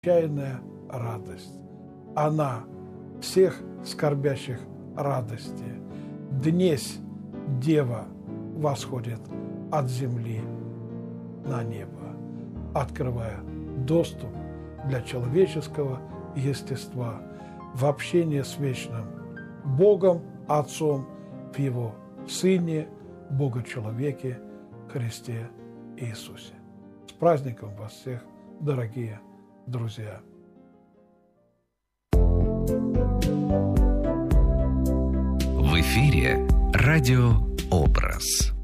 необычайная радость. Она всех скорбящих радости. Днесь Дева восходит от земли на небо, открывая доступ для человеческого естества в общение с вечным Богом Отцом в Его Сыне, Бога-человеке, Христе Иисусе. С праздником вас всех, дорогие друзья! В эфире радиообраз.